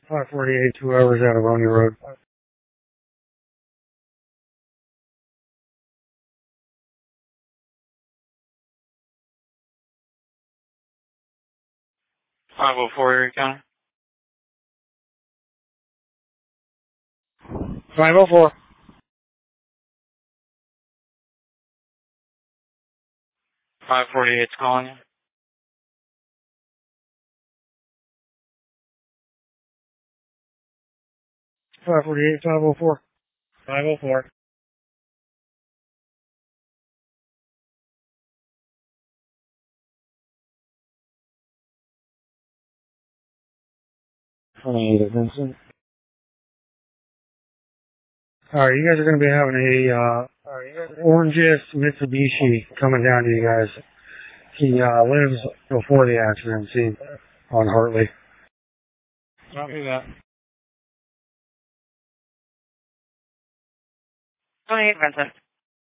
548, 2 hours out of Roney Road. 504 Erie County. 504. 548's calling you. 548, 504. 504. Vincent. Alright, you guys are going to be having a orangish Mitsubishi coming down to you guys. He lives before the accident scene on Hartley. Copy that. 28 Vincent.